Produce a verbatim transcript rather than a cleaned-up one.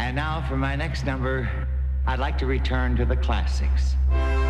And now for my next number, I'd like to return to the classics.